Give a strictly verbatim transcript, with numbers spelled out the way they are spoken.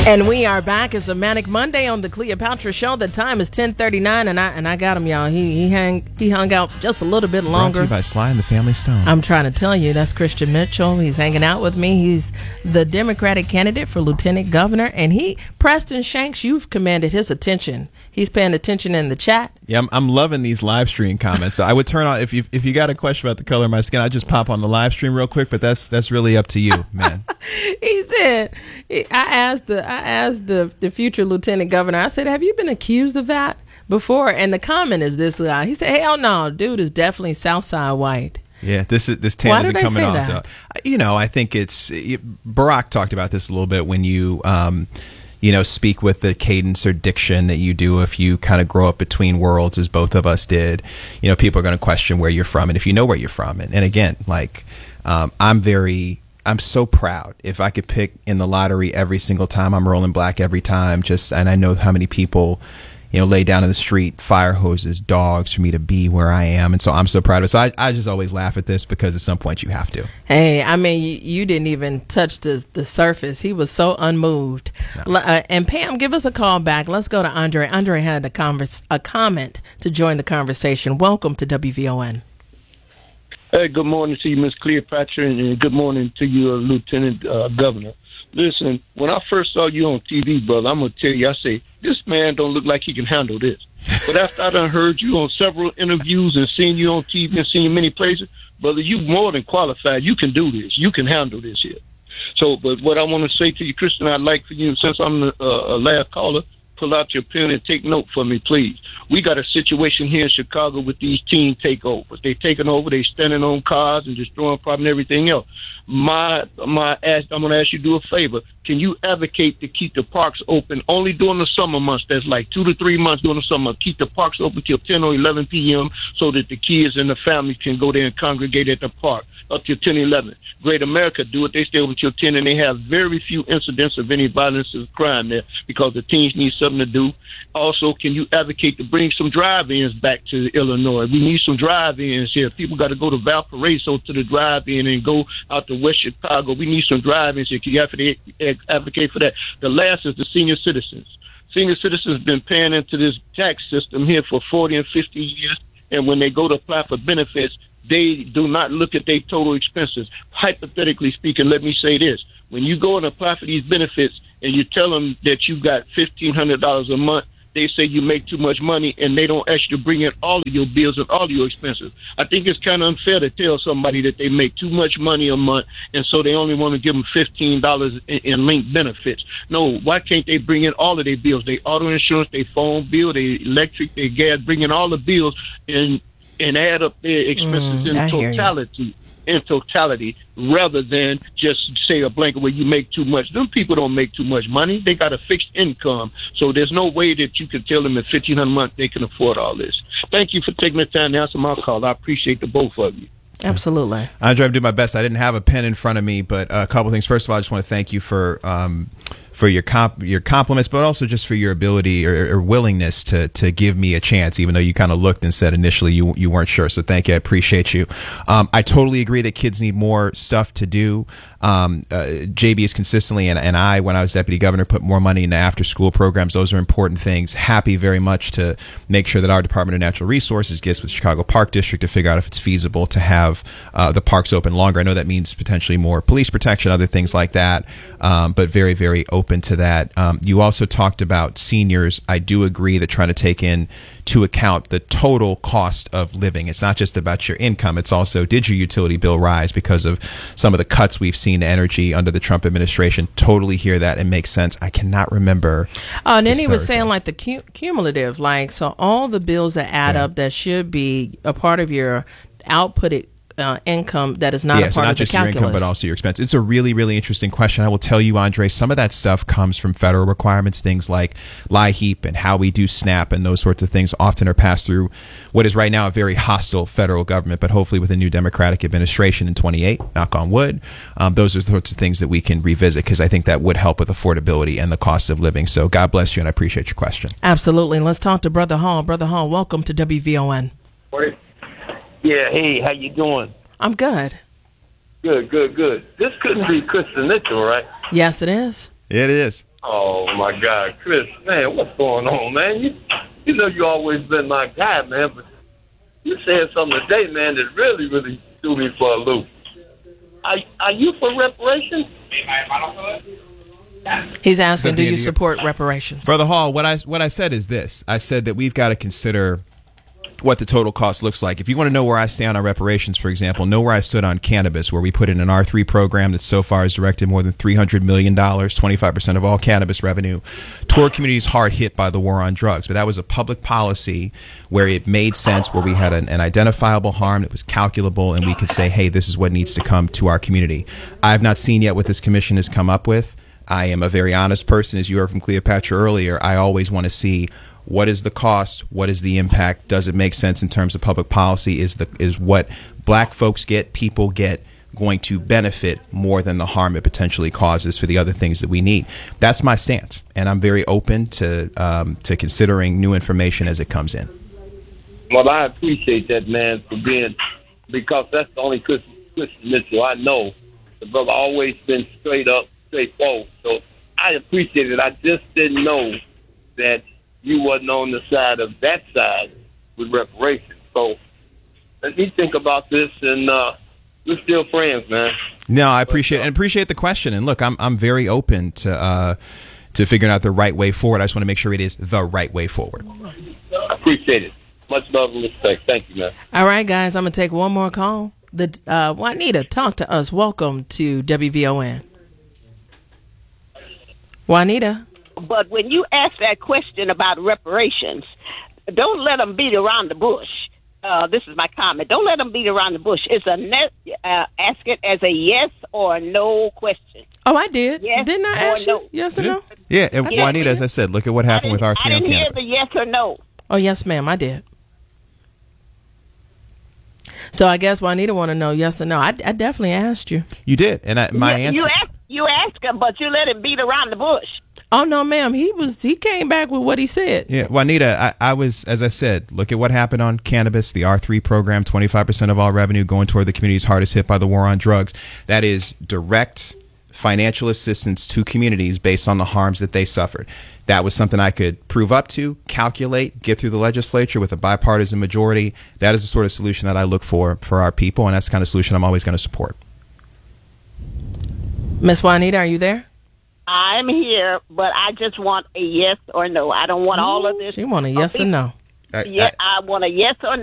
And we are back. It's a Manic Monday on the Cleopatra Show. The time is ten thirty-nine, and I and I got him, y'all. He he hang he hung out just a little bit longer. Brought to you by Sly and the Family Stone. I'm trying to tell you, that's Christian Mitchell. He's hanging out with me. He's the Democratic candidate for Lieutenant Governor, and he, Preston Shanks, you've commanded his attention. He's paying attention in the chat. Yeah, I'm, I'm loving these live stream comments. So I would turn on if you if you got a question about the color of my skin, I'd just pop on the live stream real quick. But that's that's really up to you, man. He said, I asked the I asked the the future lieutenant governor. I said, "Have you been accused of that before?" And the comment is this guy. He said, "Hell no, dude is definitely Southside white." Yeah, this is this tan isn't coming off. That? You know, I think it's Barack talked about this a little bit when you. Um, you know, speak with the cadence or diction that you do if you kind of grow up between worlds, as both of us did. You know, people are going to question where you're from and if you know where you're from. And, and again, like, um, I'm very, I'm so proud. If I could pick in the lottery every single time, I'm rolling black every time. Just, and I know how many people, you know, lay down in the street, fire hoses, dogs for me to be where I am. And so I'm so proud of it. So I, I just always laugh at this because at some point you have to. Hey, I mean, you, you didn't even touch the the surface. He was so unmoved. No. Uh, and Pam, give us a call back. Let's go to Andre. Andre had a, converse, a comment to join the conversation. Welcome to W V O N. Hey, good morning to you, Miss Cleopatra, and good morning to you, uh, Lieutenant uh, Governor. Listen, when I first saw you on T V, brother, I'm going to tell you, I say, this man don't look like he can handle this. But after I done heard you on several interviews and seen you on T V and seen you many places, brother, you more than qualified. You can do this. You can handle this here. So, but what I want to say to you, Christian, I'd like for you, since I'm the uh, last caller, pull out your pen and take note for me, please. We got a situation here in Chicago with these teen takeovers. They taking over, they standing on cars and destroying property and everything else. My, my, ask, I'm going to ask you to do a favor. Can you advocate to keep the parks open only during the summer months? That's like two to three months during the summer. Keep the parks open till ten or eleven p.m. so that the kids and the families can go there and congregate at the park up till ten, eleven. Great America do it. They stay open till ten, and they have very few incidents of any violence or crime there because the teens need something to do. Also, can you advocate to bring some drive-ins back to Illinois? We need some drive-ins here. People got to go to Valparaiso to the drive-in and go out to West Chicago. We need some drive-ins here. Can you advocate, advocate for that? The last is the senior citizens. Senior citizens have been paying into this tax system here for forty and fifty years, and when they go to apply for benefits, they do not look at their total expenses. Hypothetically speaking, let me say this. When you go and apply for these benefits and you tell them that you got fifteen hundred dollars a month, they say you make too much money, and they don't ask you to bring in all of your bills and all of your expenses. I think it's kind of unfair to tell somebody that they make too much money a month, and so they only want to give them fifteen dollars in, in linked benefits. No, why can't they bring in all of their bills, their auto insurance, their phone bill, their electric, their gas, bring in all the bills and and add up their expenses mm, in totality. in totality, rather than just say a blanket where you make too much. Them people don't make too much money. They got a fixed income. So there's no way that you can tell them at fifteen hundred dollars a month they can afford all this. Thank you for taking the time to answer my call. I appreciate the both of you. Absolutely. I try to do my best. I didn't have a pen in front of me, but a couple things. First of all, I just want to thank you for um, for your comp- your compliments, but also just for your ability or, or willingness to to give me a chance, even though you kind of looked and said initially you you weren't sure. So thank you. I appreciate you. Um, I totally agree that kids need more stuff to do. Um, uh, J B is consistently, and, and I, when I was deputy governor, put more money into after school programs. Those are important things. Happy very much to make sure that our Department of Natural Resources gets with Chicago Park District to figure out if it's feasible to have uh, the parks open longer. I know that means potentially more police protection, other things like that, um, but very, very open to that. Um, you also talked about seniors. I do agree that trying to take in to account the total cost of living. It's not just about your income. It's also, did your utility bill rise because of some of the cuts we've seen to energy under the Trump administration? Totally hear that and makes sense. I cannot remember. Uh, and then he was saying like the cu- cumulative, like, so all the bills that add yeah. up that should be a part of your output Uh, income that is not yeah, a part so not of the just calculus. your income, but also your expense. It's a really, really interesting question. I will tell you, Andre, some of that stuff comes from federal requirements, things like LIHEAP and how we do SNAP and those sorts of things often are passed through what is right now a very hostile federal government, but hopefully with a new Democratic administration in twenty-eight, knock on wood, um, those are the sorts of things that we can revisit because I think that would help with affordability and the cost of living. So God bless you, and I appreciate your question. Absolutely. Let's talk to Brother Hall. Brother Hall, welcome to W V O N. Morning. Yeah, hey, how you doing? I'm good. Good, good, good. This couldn't be Christian Mitchell, right? Yes, it is. It is. Oh my God, Chris, man, what's going on, man? You, you know you always been my guy, man, but you said something today, man, that really, really threw me for a loop. Are, are you for reparations? He's asking, do you support reparations? Brother Hall, what I what I said is this. I said that we've got to consider what the total cost looks like. If you want to know where I stand on reparations, for example, know where I stood on cannabis, where we put in an R three program that so far has directed more than three hundred million dollars, twenty-five percent of all cannabis revenue, toward communities hard hit by the war on drugs. But that was a public policy where it made sense, where we had an, an identifiable harm that was calculable, and we could say, hey, this is what needs to come to our community. I have not seen yet what this commission has come up with. I am a very honest person, as you heard from Cleopatra earlier. I always want to see what is the cost, what is the impact, does it make sense in terms of public policy, is the is what black folks get, people get, going to benefit more than the harm it potentially causes for the other things that we need. That's my stance, and I'm very open to um, to considering new information as it comes in. Well, I appreciate that, man, for being, because that's the only Christian, Christian Mitchell I know. The brother always been straight up, straightforward. So I appreciate it. I just didn't know that you wasn't on the side of that side with reparations. So let me think about this, and uh, we're still friends, man. No, I appreciate it, and appreciate the question. And look, I'm I'm very open to uh, to figuring out the right way forward. I just want to make sure it is the right way forward. I appreciate it. Much love and respect. Thank you, man. All right, guys, I'm gonna take one more call. The uh, Juanita, talk to us. Welcome to W V O N. Juanita. But when you ask that question about reparations, don't let them beat around the bush. Uh, this is my comment. Don't let them beat around the bush. It's a net, uh, ask it as a yes or no question. Oh, I did. Yes Didn't I ask no. you? Yes or yeah. no? Yeah, and Yeah. Juanita, as I said, look at what happened with our I three on didn't hear cannabis. the yes or no. Oh, yes, ma'am, I did. So I guess Juanita want to know yes or no. I, I definitely asked you. You did, and I, my you, answer. You ask, you ask him, but you let him beat around the bush. Oh no, ma'am. He was. He came back with what he said. Yeah, Juanita, I, I was, as I said, look at what happened on cannabis, the R three program, twenty-five percent of all revenue going toward the communities hardest hit by the war on drugs. That is direct financial assistance to communities based on the harms that they suffered. That was something I could prove up to, calculate, get through the legislature with a bipartisan majority. That is the sort of solution that I look for for our people, and that's the kind of solution I'm always going to support. Miss Juanita, are you there? I'm here, but I just want a yes or no. I don't want all of this. She want a yes or no. I, Yeah, I, I want a yes or